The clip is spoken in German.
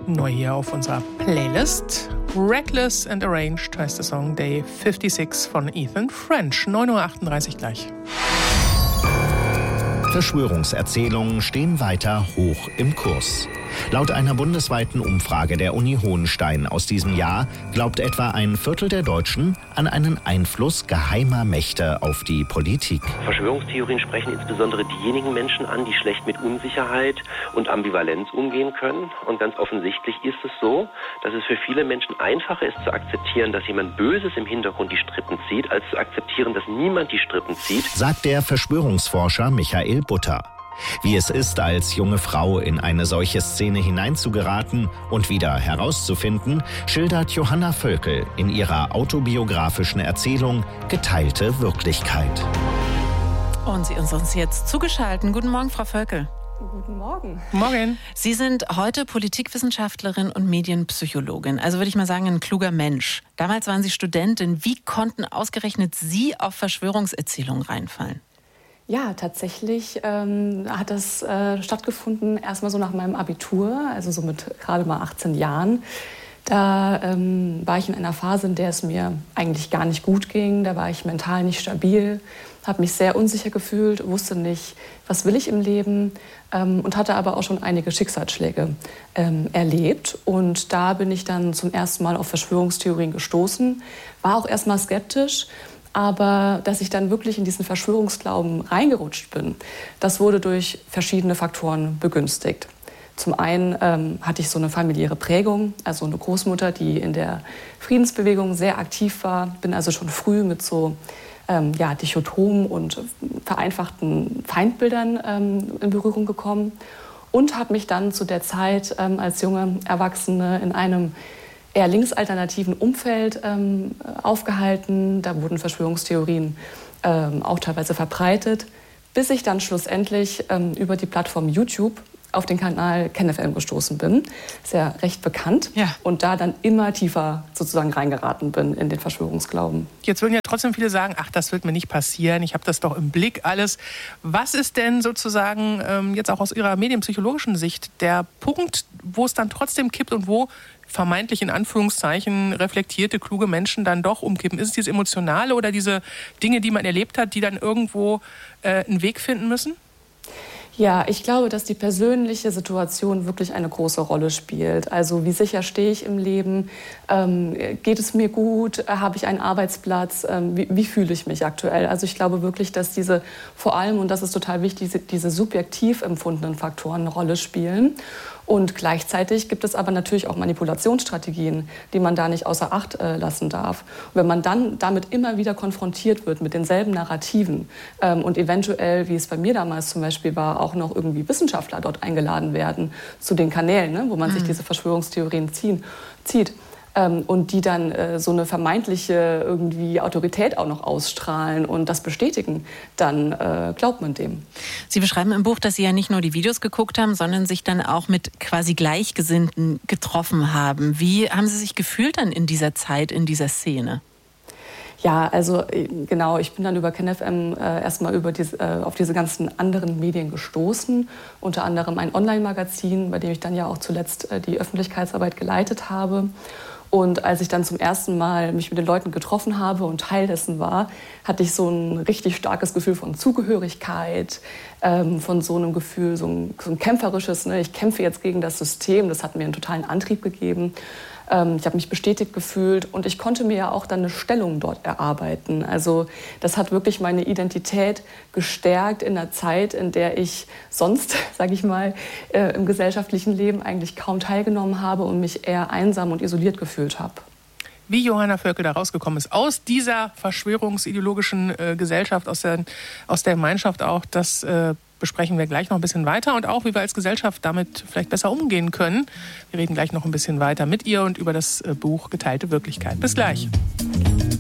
Neu hier auf unserer Playlist. Reckless and Arranged heißt der Song Day 56 von Ethan French. 9:38 Uhr gleich. Verschwörungserzählungen stehen weiter hoch im Kurs. Laut einer bundesweiten Umfrage der Uni Hohenstein aus diesem Jahr glaubt etwa ein Viertel der Deutschen an einen Einfluss geheimer Mächte auf die Politik. Verschwörungstheorien sprechen insbesondere diejenigen Menschen an, die schlecht mit Unsicherheit und Ambivalenz umgehen können. Und ganz offensichtlich ist es so, dass es für viele Menschen einfacher ist zu akzeptieren, dass jemand Böses im Hintergrund die Strippen zieht, als zu akzeptieren, dass niemand die Strippen zieht. Sagt der Verschwörungsforscher Michael Butter. Wie es ist, als junge Frau in eine solche Szene hineinzugeraten und wieder herauszufinden, schildert Johanna Völkel in ihrer autobiografischen Erzählung Geteilte Wirklichkeit. Und Sie sind uns jetzt zugeschaltet. Guten Morgen, Frau Völkel. Guten Morgen. Morgen. Sie sind heute Politikwissenschaftlerin und Medienpsychologin. Also würde ich mal sagen, ein kluger Mensch. Damals waren Sie Studentin. Wie konnten ausgerechnet Sie auf Verschwörungserzählungen reinfallen? Ja, tatsächlich hat das stattgefunden, erstmal so nach meinem Abitur, also so mit gerade mal 18 Jahren. Da war ich in einer Phase, in der es mir eigentlich gar nicht gut ging. Da war ich mental nicht stabil, habe mich sehr unsicher gefühlt, wusste nicht, was will ich im Leben und hatte aber auch schon einige Schicksalsschläge erlebt. Und da bin ich dann zum ersten Mal auf Verschwörungstheorien gestoßen, war auch erstmal skeptisch. Aber dass ich dann wirklich in diesen Verschwörungsglauben reingerutscht bin, das wurde durch verschiedene Faktoren begünstigt. Zum einen hatte ich so eine familiäre Prägung, also eine Großmutter, die in der Friedensbewegung sehr aktiv war. Bin also schon früh mit so dichotomen und vereinfachten Feindbildern in Berührung gekommen. Und habe mich dann zu der Zeit als junge Erwachsene in einem eher linksalternativen Umfeld aufgehalten. Da wurden Verschwörungstheorien auch teilweise verbreitet, bis ich dann schlussendlich über die Plattform YouTube auf den Kanal KenFM gestoßen bin. Ist ja recht bekannt. Ja. Und da dann immer tiefer sozusagen reingeraten bin in den Verschwörungsglauben. Jetzt würden ja trotzdem viele sagen, ach, das wird mir nicht passieren, ich habe das doch im Blick alles. Was ist denn sozusagen jetzt auch aus Ihrer medienpsychologischen Sicht der Punkt, wo es dann trotzdem kippt und wo vermeintlich in Anführungszeichen reflektierte, kluge Menschen dann doch umkippen? Ist es dieses Emotionale oder diese Dinge, die man erlebt hat, die dann irgendwo einen Weg finden müssen? Ja, ich glaube, dass die persönliche Situation wirklich eine große Rolle spielt. Also wie sicher stehe ich im Leben? Geht es mir gut? Habe ich einen Arbeitsplatz? Wie fühle ich mich aktuell? Also ich glaube wirklich, dass diese vor allem, und das ist total wichtig, diese subjektiv empfundenen Faktoren eine Rolle spielen. Und gleichzeitig gibt es aber natürlich auch Manipulationsstrategien, die man da nicht außer Acht lassen darf. Und wenn man dann damit immer wieder konfrontiert wird mit denselben Narrativen und eventuell, wie es bei mir damals zum Beispiel war, auch noch irgendwie Wissenschaftler dort eingeladen werden zu den Kanälen, ne, wo man sich diese Verschwörungstheorien zieht. Und die dann so eine vermeintliche irgendwie Autorität auch noch ausstrahlen und das bestätigen, dann glaubt man dem. Sie beschreiben im Buch, dass Sie ja nicht nur die Videos geguckt haben, sondern sich dann auch mit quasi Gleichgesinnten getroffen haben. Wie haben Sie sich gefühlt dann in dieser Zeit, in dieser Szene? Ja, also genau, ich bin dann über KenFM erstmal auf diese ganzen anderen Medien gestoßen. Unter anderem ein Online-Magazin, bei dem ich dann ja auch zuletzt die Öffentlichkeitsarbeit geleitet habe. Und als ich dann zum ersten Mal mich mit den Leuten getroffen habe und Teil dessen war, hatte ich so ein richtig starkes Gefühl von Zugehörigkeit, von so einem Gefühl, so ein kämpferisches, ne? Ich kämpfe jetzt gegen das System. Das hat mir einen totalen Antrieb gegeben. Ich habe mich bestätigt gefühlt und ich konnte mir ja auch dann eine Stellung dort erarbeiten. Also das hat wirklich meine Identität gestärkt in einer Zeit, in der ich sonst, sage ich mal, im gesellschaftlichen Leben eigentlich kaum teilgenommen habe und mich eher einsam und isoliert gefühlt habe. Wie Johanna Völkel da rausgekommen ist, aus dieser verschwörungsideologischen Gesellschaft, aus der Gemeinschaft auch, das besprechen wir gleich noch ein bisschen weiter und auch, wie wir als Gesellschaft damit vielleicht besser umgehen können. Wir reden gleich noch ein bisschen weiter mit ihr und über das Buch Geteilte Wirklichkeit. Bis gleich.